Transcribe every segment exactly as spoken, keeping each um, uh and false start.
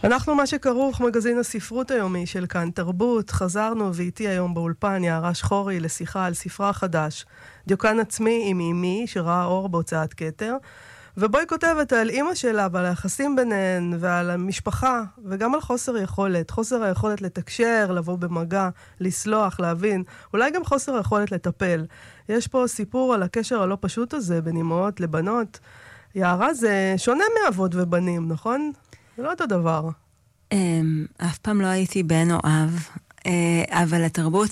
אנחנו מה שכרוך מגזין הספרות היומי של כאן תרבות. חזרנו ואיתי היום באולפן יערה שחורי לשיחה על ספרה חדש, דיוקן עצמי עם אמי שראה אור בהוצאת כתר, ובו היא כותבת על אמא שלה ועל היחסים ביניהן ועל המשפחה וגם על חוסר יכולת, חוסר היכולת לתקשר, לבוא במגע, לסלוח, להבין, אולי גם חוסר היכולת לטפל. יש פה סיפור על הקשר הלא פשוט הזה בין אמהות לבנות. יערה, זה שונה מאבות ובנים, נכון? זה לא אותו דבר. אף פעם לא הייתי בן או אב, אבל התרבות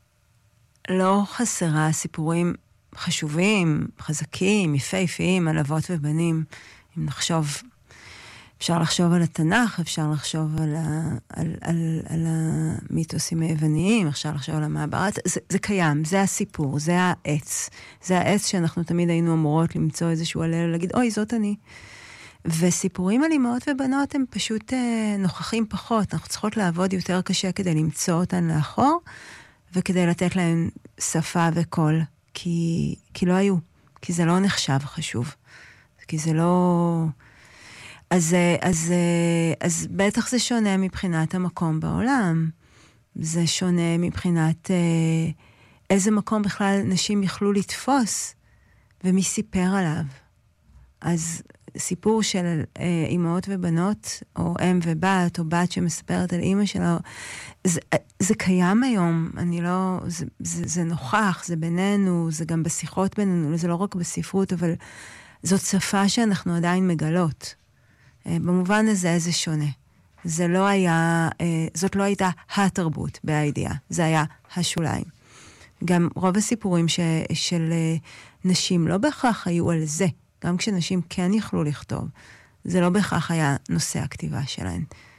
לא חסרה סיפורים חשובים, חזקים, יפהפיים, על אבות ובנים. אם נחשוב, אפשר לחשוב על התנ"ך, אפשר לחשוב על, ה, על, על, על המיתוסים היווניים, אפשר לחשוב על המעברת. זה, זה קיים, זה הסיפור, זה העץ. זה העץ שאנחנו תמיד היינו אמורות למצוא איזשהו הלל, להגיד, אוי, זאת אני. וסיפורים על אמהות ובנות הם פשוט אה, נוכחים פחות. אנחנו צריכות לעבוד יותר קשה כדי למצוא אותן לאחור, וכדי לתת להן שפה וקול. כי, כי לא היו, כי זה לא נחשב חשוב, כי זה לא... אז, אז, אז בטח זה שונה מבחינת המקום בעולם, זה שונה מבחינת אה, איזה מקום בכלל נשים יכלו לתפוס, ומי סיפר עליו. אז סיפור של אה, אמהות ובנות, או אם ובת, או בת שמספרת על אמא שלה, זה, זה קיים היום, אני לא, זה, זה, זה נוכח, זה בינינו, זה גם בשיחות בינינו, זה לא רק בספרות, אבל זאת שפה שאנחנו עדיין מגלות. אה, במובן הזה זה שונה. זה לא היה, אה, זאת לא הייתה התרבות בידיעה, זה היה השוליים. גם רוב הסיפורים ש, של אה, נשים לא בהכרח היו על זה, גם כשנשים כן יכלו לכתוב, זה לא בהכרח היה נושא הכתיבה שלהן.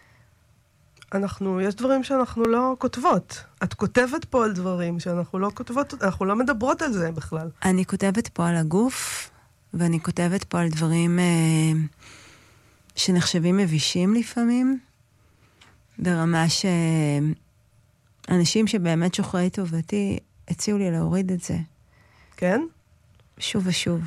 אנחנו, יש דברים שאנחנו לא כותבות. את כותבת פה על דברים שאנחנו לא כותבות, אנחנו לא מדברות על זה בכלל. אני כותבת פה על הגוף, ואני כותבת פה על דברים אה, שנחשבים מבישים לפעמים, ברמה שאנשים שבאמת שוחרי טובתי, הציעו לי להוריד את זה. כן? שוב ושוב.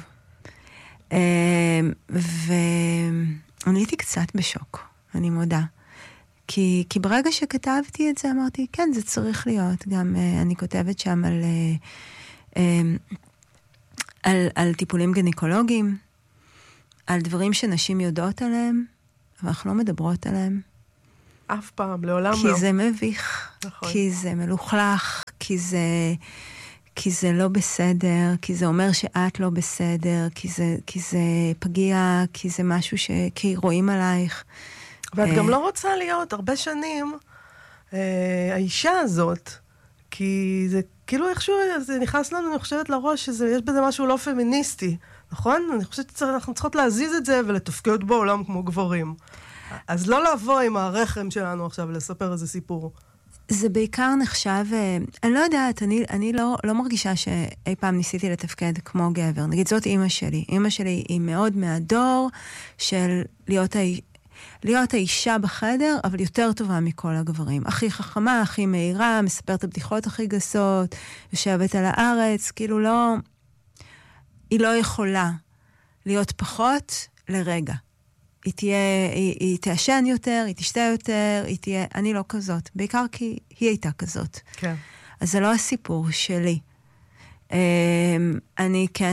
ואני הייתי קצת בשוק, אני מודה. כי, כי ברגע שכתבתי את זה, אמרתי, כן, זה צריך להיות. גם uh, אני כותבת שם על, uh, um, על, על טיפולים גניקולוגיים, על דברים שנשים יודעות עליהם, אבל אנחנו לא מדברות עליהם. אף פעם, לעולם כי לא. כי זה מביך, נכון. כי זה מלוכלך, כי זה... כי זה לא בסדר, כי זה אומר שאת לא בסדר, כי זה, כי זה פגיע, כי זה משהו ש... כי רואים עלייך. ואת גם לא רוצה להיות הרבה שנים אה, האישה הזאת, כי זה כאילו איכשהו, זה נכנס לנו, אני חושבת לראש, שיש בזה משהו לא פמיניסטי, נכון? אני חושבת שאנחנו צריכות להזיז את זה ולתפקד בעולם כמו גברים. אז לא לבוא עם הרחם שלנו עכשיו ולספר איזה סיפור. זה בעיקר נחשב, אני לא יודעת, אני, אני לא, לא מרגישה שאי פעם ניסיתי לתפקד כמו גבר. נגיד, זאת אמא שלי. אמא שלי היא מאוד מהדור של להיות, ה, להיות האישה בחדר, אבל יותר טובה מכל הגברים. הכי חכמה, הכי מהירה, מספרת הבדיחות הכי גסות, יושבת על הארץ, כאילו לא, היא לא יכולה להיות פחות לרגע. היא תהיה, היא, היא תעשן יותר, היא תשתה יותר, היא תהיה, אני לא כזאת. בעיקר כי היא הייתה כזאת. כן. אז זה לא הסיפור שלי. אני כן,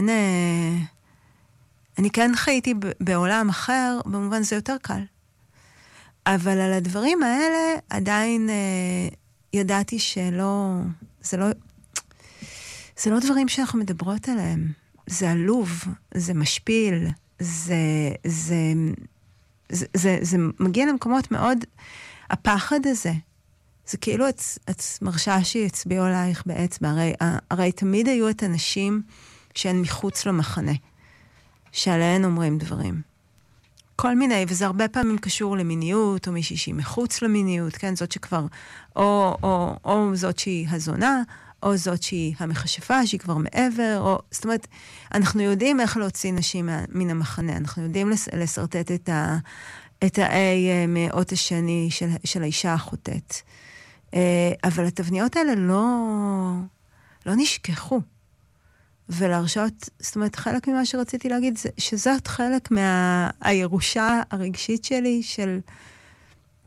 אני כן חייתי בעולם אחר, במובן זה יותר קל. אבל על הדברים האלה עדיין ידעתי שלא, זה לא, זה לא דברים שאנחנו מדברות עליהם. זה עלוב, זה משפיל, זה, זה, זה, זה, זה מגיע למקומות מאוד, הפחד הזה, זה כאילו את, את מרשה שיצביעו עלייך באצבע, הרי, הרי תמיד היו את הנשים שהן מחוץ למחנה, שעליהן אומרים דברים. כל מיני, וזה הרבה פעמים קשור למיניות, או מישהי שהיא מחוץ למיניות, כן, זאת שכבר, או, או, או זאת שהיא הזונה, או זאת שהיא המכשפה, שהיא כבר מעבר, או, זאת אומרת, אנחנו יודעים איך להוציא נשים מן המחנה, אנחנו יודעים לסרטט את ה, את ה-A מאות השני של, של האישה החוטאת. אבל התבניות האלה לא, לא נשכחו. ולהרשות, זאת אומרת, חלק ממה שרציתי להגיד, זה, שזאת חלק מהירושה הרגשית שלי, של,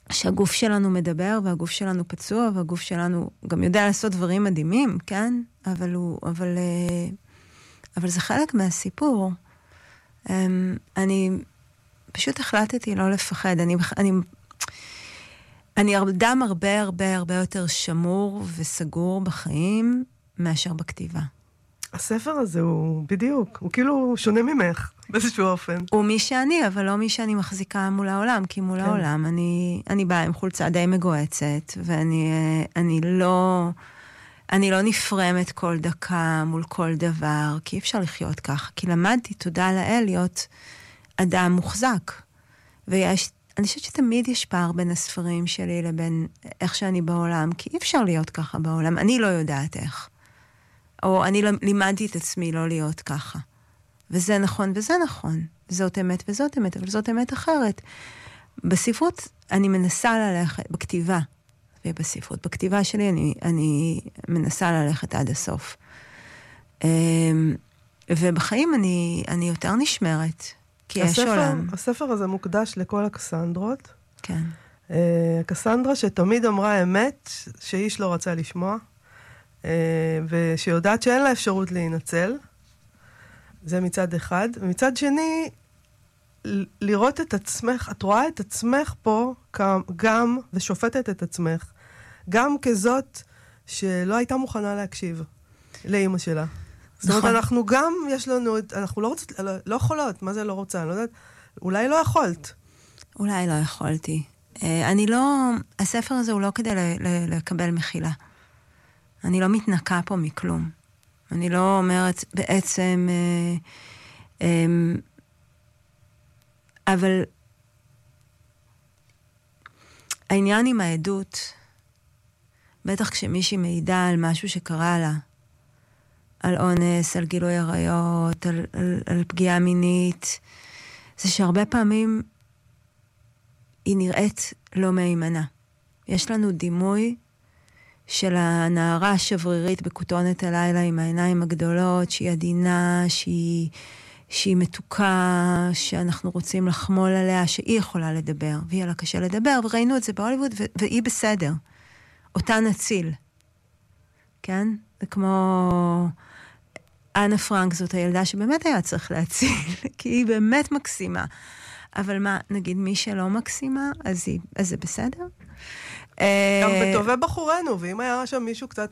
שהגוף שלנו מדבר, והגוף שלנו פצוע, והגוף שלנו גם יודע לעשות דברים מדהימים, כן? אבל הוא, אבל, אבל זה חלק מהסיפור. אני פשוט החלטתי לא לפחד. אני, אני, אני אדם הרבה הרבה הרבה יותר שמור וסגור בחיים מאשר בכתיבה. הספר הזה הוא בדיוק, הוא כאילו שונה ממך באיזשהו אופן. הוא מי שאני, אבל לא מי שאני מחזיקה מול העולם, כי מול כן. העולם אני, אני באה עם חולצה די מגועצת, ואני אני לא, אני לא נפרמת כל דקה מול כל דבר, כי אי אפשר לחיות ככה, כי למדתי, תודה לאל, להיות אדם מוחזק. ויש, אני חושבת שתמיד יש פער בין הספרים שלי לבין איך שאני בעולם, כי אי אפשר להיות ככה בעולם, אני לא יודעת איך. או אני לימדתי את עצמי לא להיות ככה. וזה נכון וזה נכון. זאת אמת וזאת אמת, אבל זאת אמת אחרת. בספרות אני מנסה ללכת, בכתיבה, ובספרות, בכתיבה שלי אני, אני מנסה ללכת עד הסוף. ובחיים אני, אני יותר נשמרת, כי יש הספר, עולם. הספר הזה מוקדש לכל הקסנדרות. כן. קסנדרה שתמיד אמרה אמת, שאיש לא רצה לשמוע. ושיודעת שאין לה אפשרות להינצל, זה מצד אחד. ומצד שני, לראות את עצמך, את רואה את עצמך פה גם, ושופטת את עצמך, גם כזאת שלא הייתה מוכנה להקשיב לאמא שלה. זאת אומרת, אנחנו גם, יש לנו, אנחנו לא רוצות, לא יכולות, מה זה לא רוצה? אני לא יודעת, אולי לא יכולת. אולי לא יכולתי. אני לא, הספר הזה הוא לא כדי לקבל מחילה. אני לא מתנקה פה מכלום. אני לא אומרת בעצם... אה, אה, אבל העניין עם העדות, בטח כשמישהי מעידה על משהו שקרה לה, על אונס, על גילוי עריות, על, על, על פגיעה מינית, זה שהרבה פעמים היא נראית לא מהימנה. יש לנו דימוי של הנערה השברירית בכותונת הלילה עם העיניים הגדולות, שהיא עדינה, שהיא, שהיא מתוקה, שאנחנו רוצים לחמול עליה, שהיא יכולה לדבר, והיא לה קשה לדבר, וראינו את זה בהוליווד, ו- והיא בסדר. אותה נציל. כן? זה כמו... אנה פרנק, זאת הילדה שבאמת היה צריך להציל, כי היא באמת מקסימה. אבל מה, נגיד מי שלא מקסימה, אז, היא, אז זה בסדר? גם בטובי בחורנו, ואם היה שם מישהו קצת